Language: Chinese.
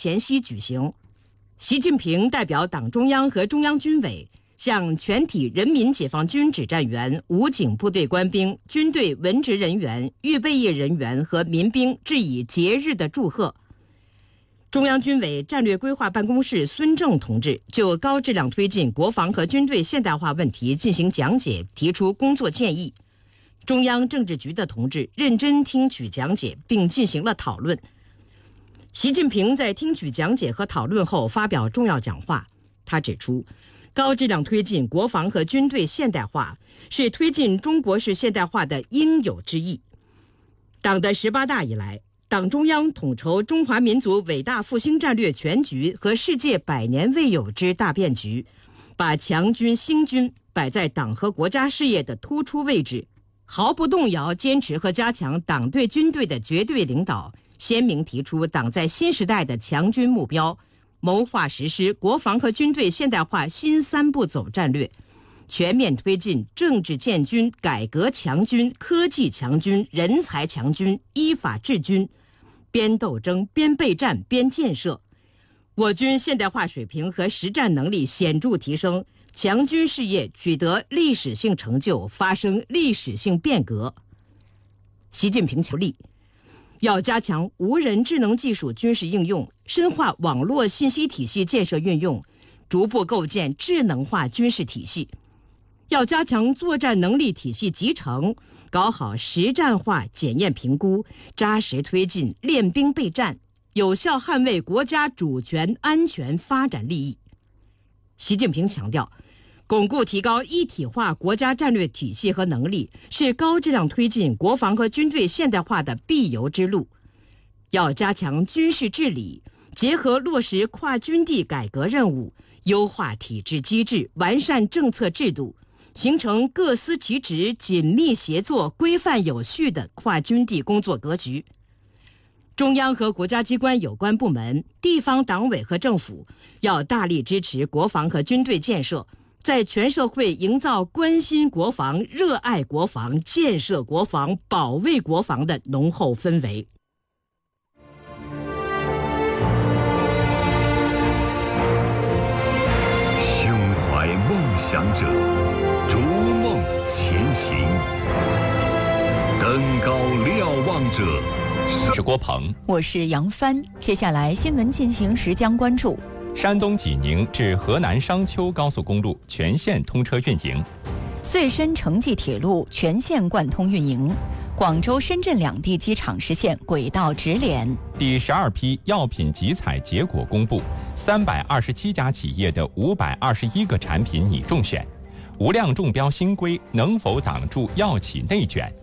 前夕举行。习近平代表党中央和中央军委向全体人民解放军指战员、武警部队官兵、军队文职人员、预备役人员和民兵致以节日的祝贺。中央军委战略规划办公室孙正同志就高质量推进国防和军队现代化问题进行讲解，提出工作建议。中央政治局的同志认真听取讲解，并进行了讨论。习近平在听取讲解和讨论后发表重要讲话，他指出，高质量推进国防和军队现代化是推进中国式现代化的应有之义。党的18大以来，党中央统筹中华民族伟大复兴战略全局和世界100年未有之大变局，把强军兴军摆在党和国家事业的突出位置，毫不动摇坚持和加强党对军队的绝对领导，鲜明提出党在新时代的强军目标，谋划实施国防和军队现代化新3步走战略，全面推进政治建军、改革强军、科技强军、人才强军、依法治军，边斗争边备战边建设。我军现代化水平和实战能力显著提升，强军事业取得历史性成就，发生历史性变革。习近平强调，要加强无人智能技术军事应用，深化网络信息体系建设运用，逐步构建智能化军事体系。要加强作战能力体系集成，搞好实战化检验评估，扎实推进练兵备战，有效捍卫国家主权、安全、发展利益。习近平强调，巩固提高一体化国家战略体系和能力是高质量推进国防和军队现代化的必由之路。要加强军事治理，结合落实跨军地改革任务，优化体制机制，完善政策制度，形成各司其职、紧密协作、规范有序的跨军地工作格局。中央和国家机关有关部门、地方党委和政府要大力支持国防和军队建设，在全社会营造关心国防、热爱国防、建设国防、保卫国防的浓厚氛围。 胸怀梦想者，逐梦前行。登高瞭望者， 是郭鹏， 我是杨帆。接下来新闻进行时将关注： 山东济宁至河南商丘高速公路全线通车运营； 穗深城际铁路全线贯通运营；广州、深圳两地机场实现轨道直联； 第12批药品集采结果公布，327家企业的521个产品拟中选；无量中标新规能否挡住药企内卷？